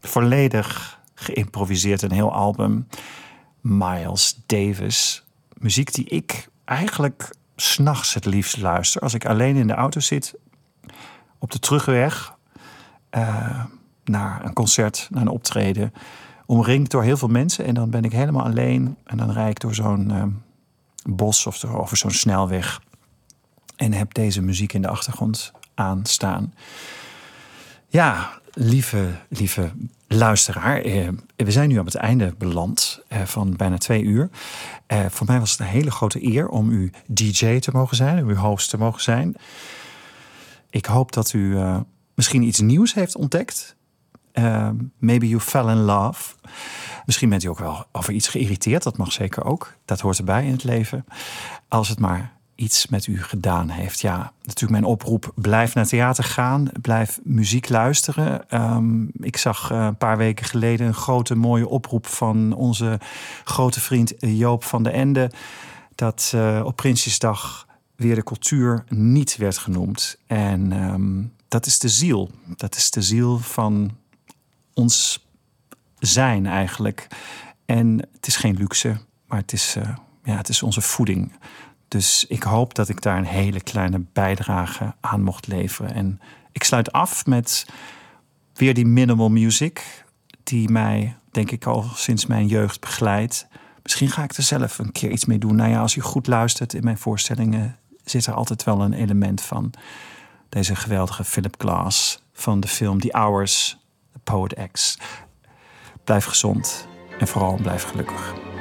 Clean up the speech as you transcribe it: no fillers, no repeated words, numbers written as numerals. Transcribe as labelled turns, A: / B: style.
A: volledig geïmproviseerd, een heel album. Miles Davis. Muziek die ik eigenlijk 's nachts het liefst luister. Als ik alleen in de auto zit, op de terugweg naar een concert, naar een optreden, omringd door heel veel mensen. En dan ben ik helemaal alleen. En dan rijd ik door zo'n bos of over zo'n snelweg. En heb deze muziek in de achtergrond aanstaan. Ja, lieve luisteraar. We zijn nu aan het einde beland van bijna 2 uur. Voor mij was het een hele grote eer om u DJ te mogen zijn. Om uw host te mogen zijn. Ik hoop dat u misschien iets nieuws heeft ontdekt. Maybe you fell in love. Misschien bent u ook wel over iets geïrriteerd. Dat mag zeker ook. Dat hoort erbij in het leven. Als het maar iets met u gedaan heeft. Ja, natuurlijk mijn oproep. Blijf naar theater gaan. Blijf muziek luisteren. Ik zag een paar weken geleden een grote mooie oproep van onze grote vriend Joop van den Ende. Dat op Prinsjesdag weer de cultuur niet werd genoemd. En dat is de ziel. Dat is de ziel van ons zijn eigenlijk. En het is geen luxe, maar het is onze voeding. Dus ik hoop dat ik daar een hele kleine bijdrage aan mocht leveren. En ik sluit af met weer die minimal music, die mij, denk ik, al sinds mijn jeugd begeleidt. Misschien ga ik er zelf een keer iets mee doen. Nou ja, als u goed luistert in mijn voorstellingen, zit er altijd wel een element van deze geweldige Philip Glass van de film The Hours, The Poet X. Blijf gezond en vooral blijf gelukkig.